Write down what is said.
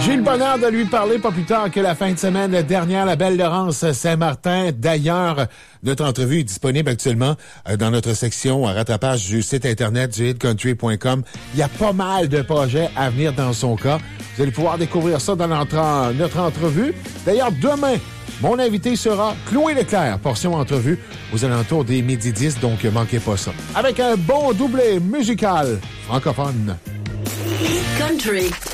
J'ai le bonheur de lui parler pas plus tard que la fin de semaine dernière, la belle Laurence Saint-Martin. D'ailleurs, notre entrevue est disponible actuellement dans notre section rattrapage du site internet du hitcountry.com. Il y a pas mal de projets à venir dans son cas. Vous allez pouvoir découvrir ça dans notre entrevue. D'ailleurs, demain, mon invité sera Chloé Leclerc, portion entrevue aux alentours des 12h10, donc manquez pas ça. Avec un bon doublé musical francophone. Country.